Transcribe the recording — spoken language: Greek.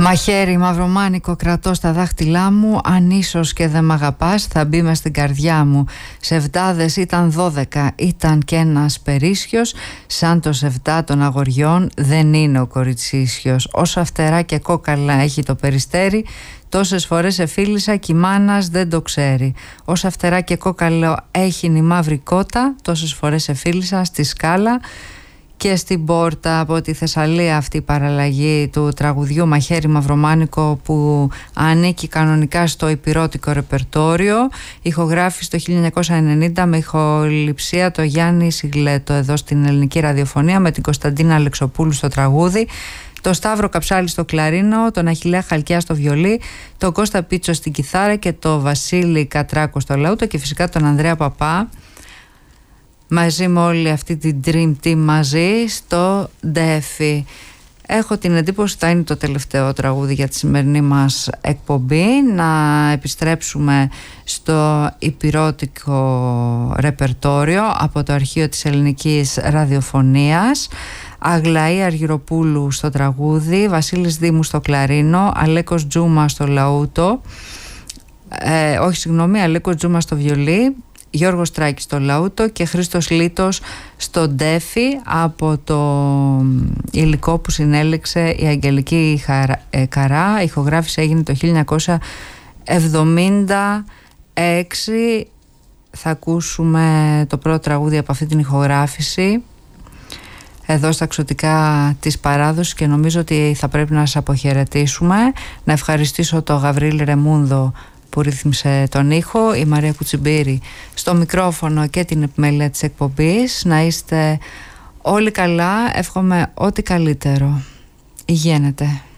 Μαχαίρι μαυρομάνικο κρατώ στα δάχτυλά μου, αν ίσως και δεν μ' αγαπάς θα μπει μες στην καρδιά μου. Σεβδάδες ήταν 12, ήταν και ένας περίσσιος, σαν το σεβδά των αγοριών δεν είναι ο κοριτσίσιος. Όσα φτερά και κόκαλα έχει το περιστέρι, τόσες φορές εφίλησα κι η μάνας δεν το ξέρει. Όσα φτερά και κόκαλο έχει η μαύρη κότα, τόσες φορές εφίλησα στη σκάλα και στην πόρτα. Από τη Θεσσαλία αυτή η παραλλαγή του τραγουδιού Μαχαίρι μαυρομάνικο, που ανήκει κανονικά στο υπηρώτικο ρεπερτόριο, ηχογράφηση το 1990 με ηχοληψία το Γιάννη Σιγλέτο εδώ στην ελληνική ραδιοφωνία, με την Κωνσταντίνα Αλεξοπούλου στο τραγούδι, το Σταύρο Καψάλη στο κλαρίνο, τον Αχιλλέα Χαλκιά στο βιολί, τον Κώστα Πίτσο στην κιθάρα και το Βασίλη Κατράκο στο λαούτο, και φυσικά τον Ανδρέα Παπά μαζί με όλη αυτή την Dream Team μαζί στο Ντέφι. Έχω την εντύπωση ότι θα είναι το τελευταίο τραγούδι για τη σημερινή μας εκπομπή. Να επιστρέψουμε στο υπηρώτικο ρεπερτόριο από το αρχείο της ελληνικής ραδιοφωνίας. Αγλαή Αργυροπούλου στο τραγούδι, Βασίλης Δήμου στο κλαρίνο, Αλέκος Τζούμα στο λαούτο, Αλέκος Τζούμα στο βιολί, Γιώργος Τράκης στο λαούτο και Χρήστος Λίτος στο ντέφι, από το υλικό που συνέλεξε η Αγγελική Καρά. Η ηχογράφηση έγινε το 1976. Θα ακούσουμε το πρώτο τραγούδι από αυτή την ηχογράφηση εδώ στα Ξωτικά της Παράδοσης, και νομίζω ότι θα πρέπει να σας αποχαιρετήσουμε. Να ευχαριστήσω τον Γαβρίλη Ρεμούνδο που ρύθμισε τον ήχο, η Μαρία Κουτσιμπήρη στο μικρόφωνο και την επιμέλεια της εκπομπής. Να είστε όλοι καλά, εύχομαι ό,τι καλύτερο. Υγιένετε.